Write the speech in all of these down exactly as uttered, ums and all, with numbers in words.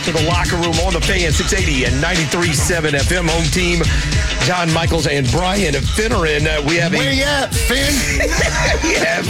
to the locker room on the Fan six eighty and ninety-three point seven F M. Home team, John Michaels and Brian Finneran. Uh, we have a, Where you at, Finn? we have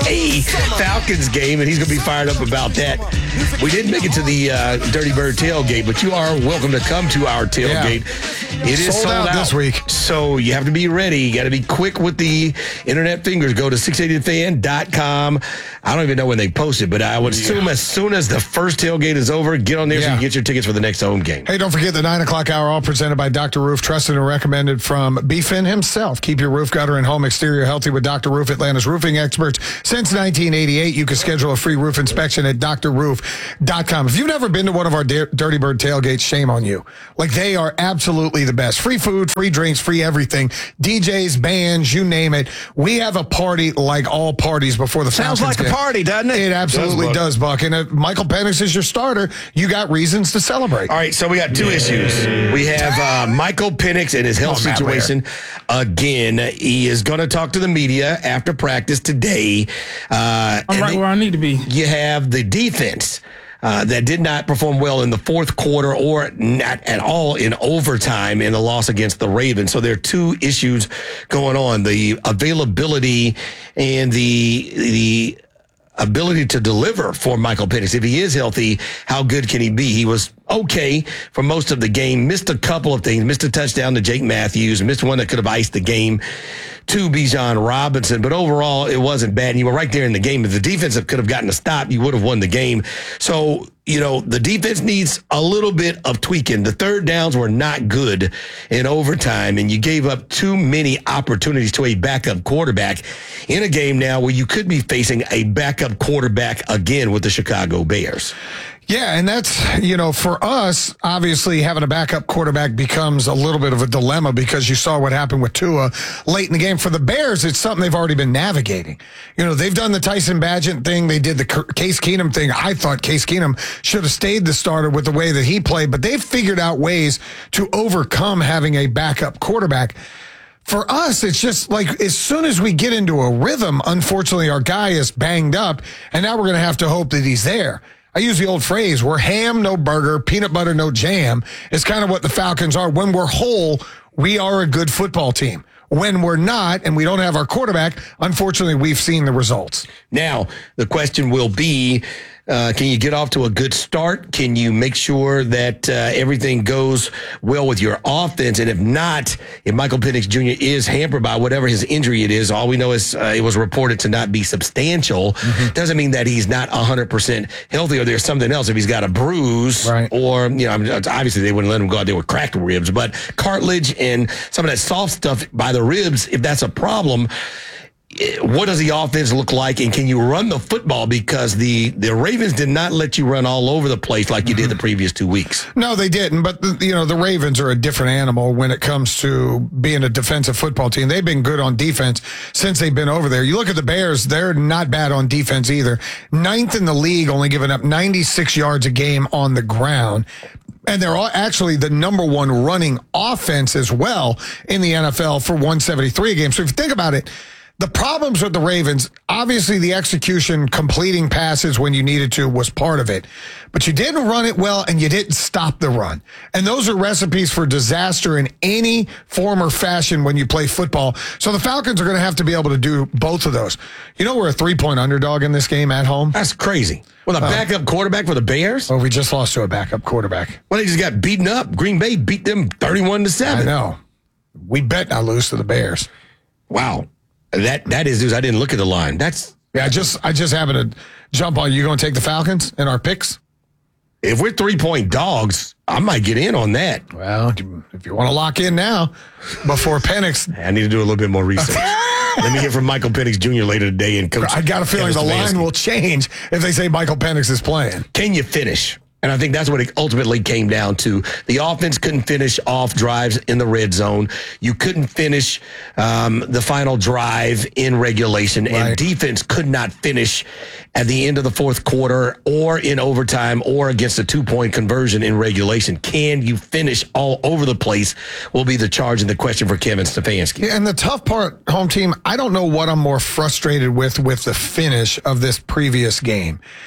a Falcons game, and he's going to be fired up about that. We didn't make it to the uh, Dirty Bird tailgate, but you are welcome to come to our tailgate. Yeah. It is sold, sold out, out this week. So you have to be ready. You got to be quick with the internet fingers. Go to six eighty the fan dot com. I don't even know when they post it, but I would assume yeah. as soon as the first tailgate is over, get on there yeah. so you can get your tickets for the next home game. Hey, don't forget the nine o'clock hour, all presented by Doctor Roof, trusted and recommended from B. Finn himself. Keep your roof, gutter, and home exterior healthy with Doctor Roof, Atlanta's roofing experts. Since nineteen eighty-eight, you can schedule a free roof inspection at D R roof dot com. If you've never been to one of our Dirty Bird tailgates, shame on you. Like, they are absolutely the best. Free food, free drinks, free everything. D Js, bands, you name it. We have a party like all parties before the Sounds Falcons like game. a party, doesn't it? It absolutely does, does, Buck. And if Michael Penix is your starter, you got reasons to celebrate. All right, so we got two yeah. issues. We have uh, Michael Penix and his health oh, situation. Again, he is going to talk to the media after practice today. Uh, I'm right they, where I need to be. You have the defense. Uh, that did not perform well in the fourth quarter or not at all in overtime in the loss against the Ravens. So there are two issues going on: the availability and the the ability to deliver for Michael Penix. If he is healthy, how good can he be? He was okay for most of the game, missed a couple of things, missed a touchdown to Jake Matthews, missed one that could have iced the game to Bijan Robinson, but overall it wasn't bad. And you were right there in the game. If the defense could have gotten a stop, you would have won the game. So, you know, the defense needs a little bit of tweaking. The third downs were not good in overtime, and you gave up too many opportunities to a backup quarterback in a game now where you could be facing a backup quarterback again with the Chicago Bears. Yeah, and that's, you know, for us, obviously having a backup quarterback becomes a little bit of a dilemma because you saw what happened with Tua late in the game. For the Bears, it's something they've already been navigating. You know, they've done the Tyson Bagent thing. They did the Case Keenum thing. I thought Case Keenum should have stayed the starter with the way that he played, but they've figured out ways to overcome having a backup quarterback. For us, it's just like as soon as we get into a rhythm, unfortunately, our guy is banged up, and now we're going to have to hope that he's there. I use the old phrase, we're ham, no burger, peanut butter, no jam. It's kind of what the Falcons are. When we're whole, we are a good football team. When we're not, and we don't have our quarterback, unfortunately, we've seen the results. Now, the question will be, uh, can you get off to a good start? Can you make sure that uh, everything goes well with your offense? And if not, if Michael Penix Junior is hampered by whatever his injury it is, all we know is uh, it was reported to not be substantial. Mm-hmm. Doesn't mean that he's not one hundred percent healthy or there's something else. If he's got a bruise right. or, you know, obviously they wouldn't let him go out there with cracked ribs, but cartilage and some of that soft stuff by the ribs, if that's a problem, what does the offense look like, and can you run the football? Because the, the Ravens did not let you run all over the place like you did the previous two weeks. No, they didn't. But, the, you know, the Ravens are a different animal when it comes to being a defensive football team. They've been good on defense since they've been over there. You look at the Bears, they're not bad on defense either. Ninth in the league, only giving up ninety-six yards a game on the ground. And they're all actually the number one running offense as well in the N F L for one seventy-three a game. So if you think about it, the problems with the Ravens, obviously the execution, completing passes when you needed to was part of it. But you didn't run it well and you didn't stop the run. And those are recipes for disaster in any form or fashion when you play football. So the Falcons are going to have to be able to do both of those. You know, we're a three-point underdog in this game at home. That's crazy. With a backup uh, quarterback for the Bears? Oh, we just lost to a backup quarterback. Well, they just got beaten up. Green Bay beat them thirty-one to seven. I know. We bet not lose to the Bears. Wow. That that is news. I didn't look at the line. That's yeah. I just I just happened to jump on. You going to take the Falcons in our picks? If we're three point dogs, I might get in on that. Well, if you want to lock in now, before Penix, I need to do a little bit more research. Let me hear from Michael Penix Junior later today. And Coach I got a feeling the line will change if they say Michael Penix is playing. Can you finish? And I think that's what it ultimately came down to. The offense couldn't finish off drives in the red zone. You couldn't finish um, the final drive in regulation. Right. And defense could not finish at the end of the fourth quarter or in overtime or against a two-point conversion in regulation. Can you finish all over the place will be the charge and the question for Kevin Stefanski. Yeah, and the tough part, home team, I don't know what I'm more frustrated with with the finish of this previous game.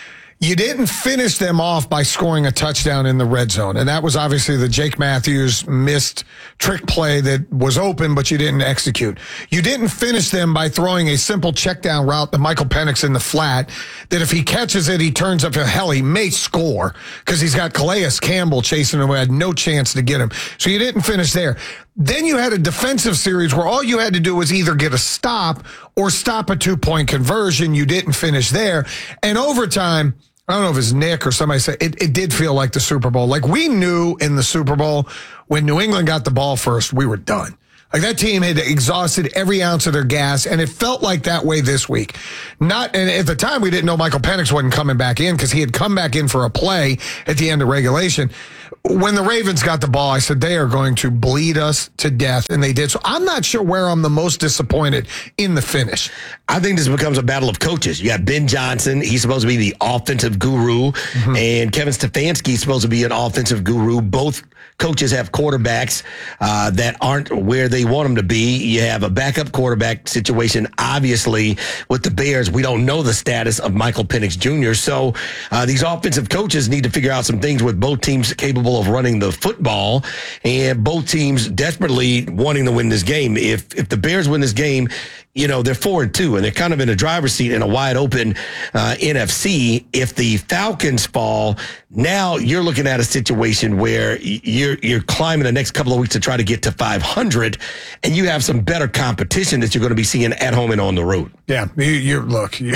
You didn't finish them off by scoring a touchdown in the red zone. And that was obviously the Jake Matthews missed trick play that was open, but you didn't execute. You didn't finish them by throwing a simple check down route to Michael Penix in the flat that if he catches it, he turns up to hell. He may score because he's got Calais Campbell chasing him who had no chance to get him. So you didn't finish there. Then you had a defensive series where all you had to do was either get a stop or stop a two-point conversion. You didn't finish there. And overtime, I don't know if it's Nick or somebody said, it, it did feel like the Super Bowl. Like we knew in the Super Bowl when New England got the ball first, we were done. Like that team had exhausted every ounce of their gas, and it felt like that way this week. Not, and at the time we didn't know Michael Penix wasn't coming back in because he had come back in for a play at the end of regulation. When the Ravens got the ball, I said they are going to bleed us to death, and they did. So I'm not sure where I'm the most disappointed in the finish. I think this becomes a battle of coaches. You got Ben Johnson. He's supposed to be the offensive guru, mm-hmm. and Kevin Stefanski is supposed to be an offensive guru. Both coaches have quarterbacks uh, that aren't where they want them to be. You have a backup quarterback situation. Obviously, with the Bears, we don't know the status of Michael Penix Junior So uh, these offensive coaches need to figure out some things with both teams capable of running the football and both teams desperately wanting to win this game. If if the Bears win this game, you know, they're four and two and they're kind of in a driver's seat in a wide open uh, N F C. If the Falcons fall, now you're looking at a situation where you're you're climbing the next couple of weeks to try to get to five hundred, and you have some better competition that you're going to be seeing at home and on the road. Yeah, you, you look, you,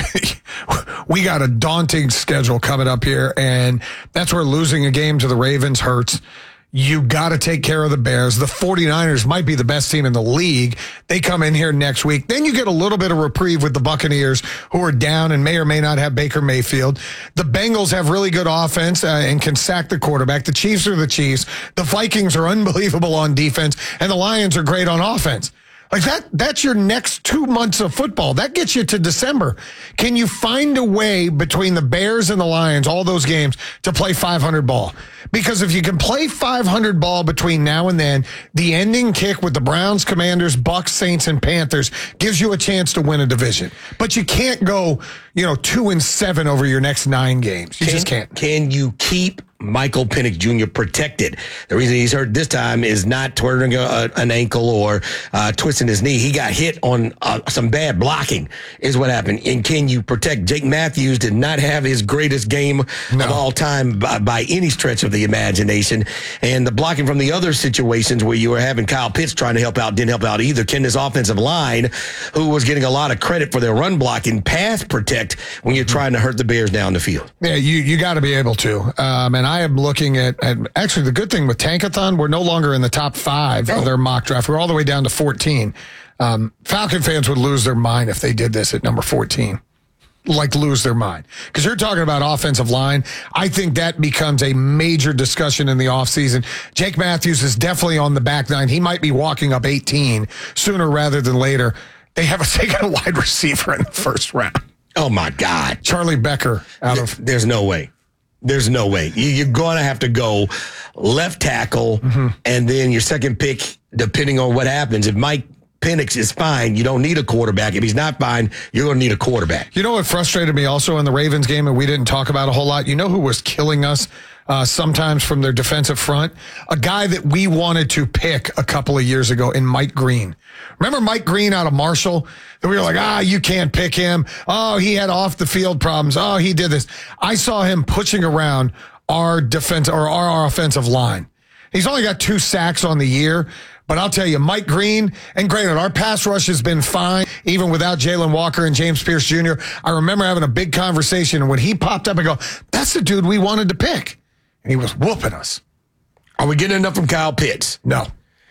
we got a daunting schedule coming up here, and that's where losing a game to the Ravens hurts. You got to take care of the Bears. The 49ers might be the best team in the league. They come in here next week. Then you get a little bit of reprieve with the Buccaneers, who are down and may or may not have Baker Mayfield. The Bengals have really good offense uh, and can sack the quarterback. The Chiefs are the Chiefs. The Vikings are unbelievable on defense, and the Lions are great on offense. Like that, that's your next two months of football. That gets you to December. Can you find a way between the Bears and the Lions, all those games, to play five hundred ball? Because if you can play five hundred ball between now and then, the ending kick with the Browns, Commanders, Bucks, Saints, and Panthers gives you a chance to win a division. But you can't go, you know, two and seven over your next nine games. You can, just can't. Can you keep Michael Penix Junior protected? The reason he's hurt this time is not turning a, an ankle or uh, twisting his knee. He got hit on uh, some bad blocking is what happened. And can you protect? Jake Matthews did not have his greatest game no. of all time by, by any stretch of the imagination. And the blocking from the other situations where you were having Kyle Pitts trying to help out didn't help out either. Can this offensive line, who was getting a lot of credit for their run blocking, pass protect when you're trying to hurt the Bears down the field? Yeah, you, you got to be able to. Um, and I am looking at, at actually the good thing with Tankathon, we're no longer in the top five oh. of their mock draft. We're all the way down to fourteen. Um, Falcon fans would lose their mind if they did this at number fourteen. Like lose their mind. Because you're talking about offensive line. I think that becomes a major discussion in the offseason. Jake Matthews is definitely on the back nine. He might be walking up eighteen sooner rather than later. They have a taken a wide receiver in the first round. Oh, my God. Charlie Becker out of. There's no way. There's no way. You're going to have to go left tackle, mm-hmm. and then your second pick, depending on what happens. If Mike Penix is fine, you don't need a quarterback. If he's not fine, you're going to need a quarterback. You know what frustrated me also in the Ravens game, and we didn't talk about a whole lot? You know who was killing us uh, sometimes from their defensive front? A guy that we wanted to pick a couple of years ago in Mike Green. Remember Mike Green out of Marshall? That we were like, ah, you can't pick him. Oh, he had off the field problems. Oh, he did this. I saw him pushing around our defense or our, our offensive line. He's only got two sacks on the year. But I'll tell you, Mike Green, and granted, our pass rush has been fine, even without Jalen Walker and James Pierce Junior I remember having a big conversation, and when he popped up, I go, that's the dude we wanted to pick. And he was whooping us. Are we getting enough from Kyle Pitts? No.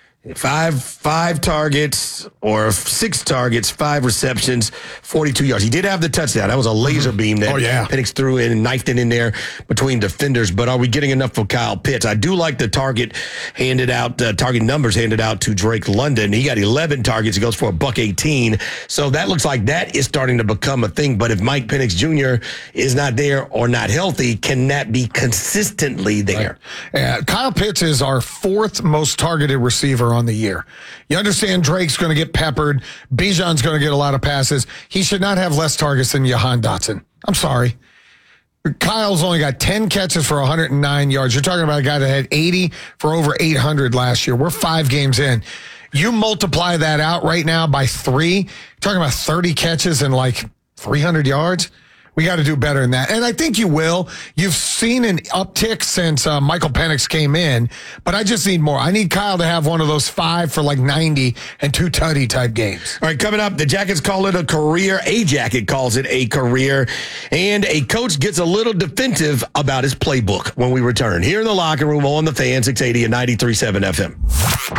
Five five targets or six targets, five receptions, forty-two yards. He did have the touchdown. That was a laser beam that oh, yeah. Penix threw in and knifed it in there between defenders. But are we getting enough for Kyle Pitts? I do like the target handed out, uh, target numbers handed out to Drake London. He got eleven targets. He goes for a buck eighteen. So that looks like that is starting to become a thing. But if Mike Penix Junior is not there or not healthy, can that be consistently there? Right. Uh, Kyle Pitts is our fourth most targeted receiver on the year. You understand Drake's going to get peppered. Bijan's going to get a lot of passes. He should not have less targets than Jahan Dotson. I'm sorry. Kyle's only got ten catches for one hundred nine yards. You're talking about a guy that had eighty for over eight hundred last year. We're five games in. You multiply that out right now by three, you're talking about thirty catches and like three hundred yards. We got to do better than that. And I think you will. You've seen an uptick since uh, Michael Penix came in, but I just need more. I need Kyle to have one of those five for like ninety and two tutty type games. All right, coming up, the Jackets call it a career. A Jacket calls it a career. And a coach gets a little defensive about his playbook when we return. Here in the locker room on the Fan, six eighty and ninety-three point seven F M.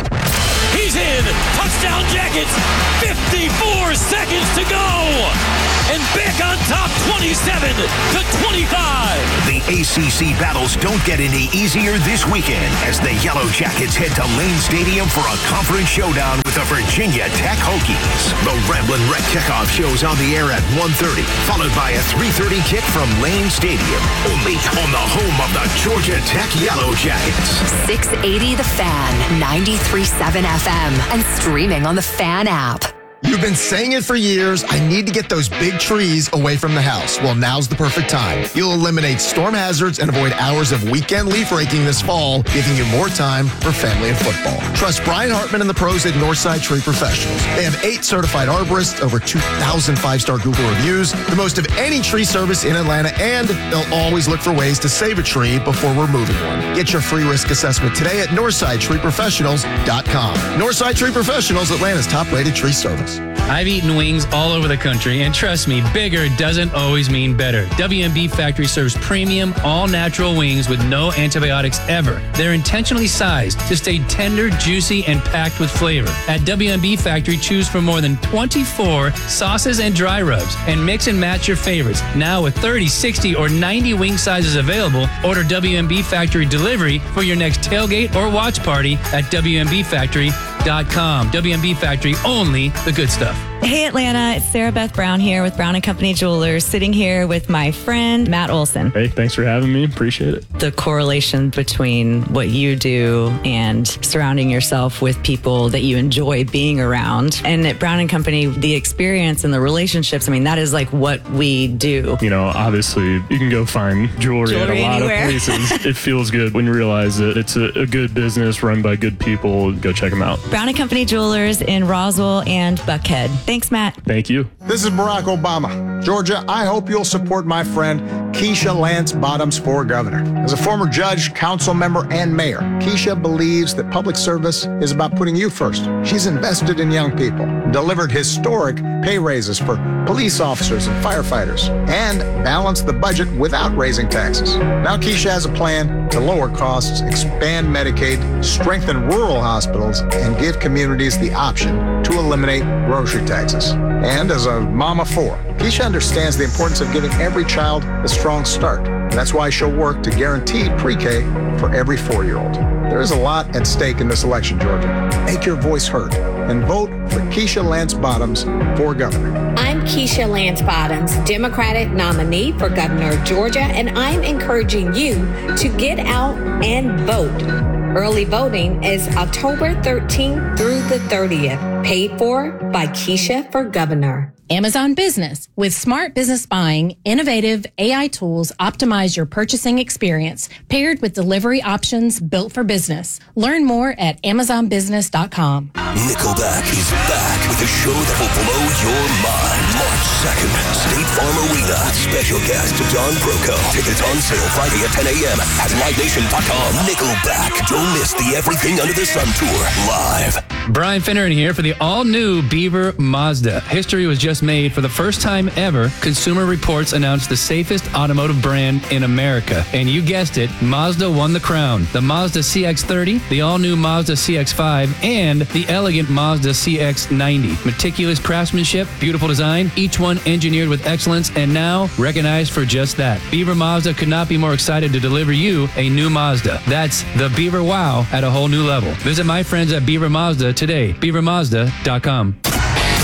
He's in. Touchdown Jackets. fifty-four seconds to go. And back on top twenty-seven to twenty-five. The A C C battles don't get any easier this weekend as the Yellow Jackets head to Lane Stadium for a conference showdown with the Virginia Tech Hokies. The Ramblin' Wreck kickoff shows on the air at one thirty, followed by a three thirty kick from Lane Stadium. Only on the home of the Georgia Tech Yellow Jackets. six eighty The Fan, ninety-three point seven F M, and streaming on the Fan app. You've been saying it for years, I need to get those big trees away from the house. Well, now's the perfect time. You'll eliminate storm hazards and avoid hours of weekend leaf raking this fall, giving you more time for family and football. Trust Brian Hartman and the pros at Northside Tree Professionals. They have eight certified arborists, over two thousand five-star Google reviews, the most of any tree service in Atlanta, and they'll always look for ways to save a tree before removing one. Get your free risk assessment today at northside tree professionals dot com. Northside Tree Professionals, Atlanta's top-rated tree service. I've eaten wings all over the country, and trust me, bigger doesn't always mean better. W M B Factory serves premium, all-natural wings with no antibiotics ever. They're intentionally sized to stay tender, juicy, and packed with flavor. At W M B Factory, choose from more than twenty-four sauces and dry rubs, and mix and match your favorites. Now with thirty, sixty, or ninety wing sizes available, order W M B Factory delivery for your next tailgate or watch party at W M B factory dot com. W M B Factory, only the good stuff. Hey Atlanta, it's Sarah Beth Brown here with Brown and Company Jewelers, sitting here with my friend Matt Olson. Hey, thanks for having me. Appreciate it. The correlation between what you do and surrounding yourself with people that you enjoy being around. And at Brown and Company, the experience and the relationships, I mean, that is like what we do. You know, obviously, you can go find jewelry, Jewelry at a lot anywhere. of places. It feels good when you realize that it's a, a good business run by good people. Go check them out. Brown and Company Jewelers in Roswell and Buckhead. Thanks, Matt. Thank you. This is Barack Obama. Georgia, I hope you'll support my friend Keisha Lance Bottoms for governor. As a former judge, council member, and mayor, Keisha believes that public service is about putting you first. She's invested in young people, delivered historic pay raises for police officers and firefighters, and balanced the budget without raising taxes. Now Keisha has a plan to lower costs, expand Medicaid, strengthen rural hospitals, and give communities the option to eliminate grocery taxes. And as a mom of four, Keisha understands the importance of giving every child a strong start. And that's why she'll work to guarantee pre-K for every four-year-old. There is a lot at stake in this election, Georgia. Make your voice heard and vote for Keisha Lance Bottoms for governor. I'm Keisha Lance Bottoms, Democratic nominee for governor of Georgia, and I'm encouraging you to get out and vote. Early voting is October thirteenth through the thirtieth. Paid for by Keisha for governor. Amazon Business. With smart business buying, innovative A I tools optimize your purchasing experience, paired with delivery options built for business. Learn more at amazon business dot com. Nickelback is back with a show that will blow your mind. March second, State Farm Arena. Special guest John Broco. Tickets on sale Friday at ten a.m. at live nation dot com. Nickelback. Don't miss the Everything Under the Sun tour live. Brian Finneran here for the all-new Beaver Mazda. History was just made. For the first time ever, Consumer Reports announced the safest automotive brand in America. And you guessed it, Mazda won the crown. The Mazda C X thirty, the all-new Mazda C X five, and the elegant Mazda C X ninety. Meticulous craftsmanship, beautiful design, each one engineered with excellence, and now recognized for just that. Beaver Mazda could not be more excited to deliver you a new Mazda. That's the Beaver Wow at a whole new level. Visit my friends at Beaver Mazda today. beaver mazda dot com.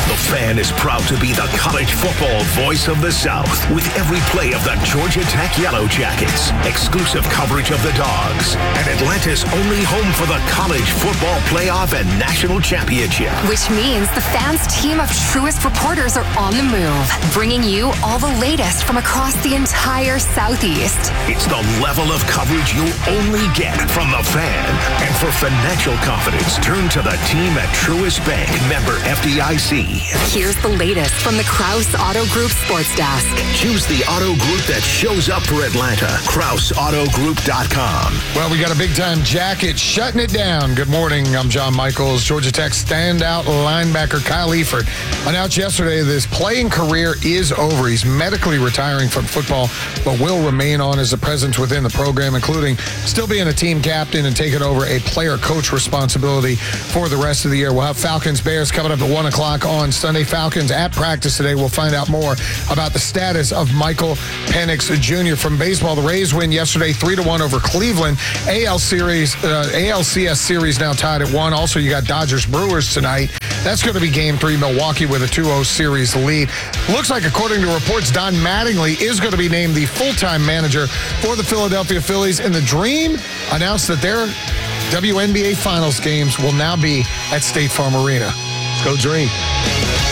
The Fan is proud to be the college football voice of the South with every play of the Georgia Tech Yellow Jackets, exclusive coverage of the Dogs, and Atlanta's only home for the college football playoff and national championship. Which means the Fan's team of truest reporters are on the move, bringing you all the latest from across the entire Southeast. It's the level of coverage you only get from the Fan. And for financial confidence, turn to the team at Truist Bank, member F D I C. Here's the latest from the Krause Auto Group Sports Desk. Choose the auto group that shows up for Atlanta. Krause Auto Group dot com. Well, we got a big-time Jacket shutting it down. Good morning. I'm John Michaels. Georgia Tech standout linebacker Kyle Eifert announced yesterday that his playing career is over. He's medically retiring from football, but will remain on as a presence within the program, including still being a team captain and taking over a player-coach responsibility for the rest of the year. We'll have Falcons-Bears coming up at one o'clock on Sunday. Falcons at practice today. We'll find out more about the status of Michael Penix Junior From baseball, the Rays win yesterday three to one over Cleveland. A L Series, uh, A L C S Series now tied at one. Also, you got Dodgers-Brewers tonight. That's going to be game three. Milwaukee with a two oh series lead. Looks like, according to reports, Don Mattingly is going to be named the full-time manager for the Philadelphia Phillies. And the Dream announced that their W N B A Finals games will now be at State Farm Arena. Let's go Dream.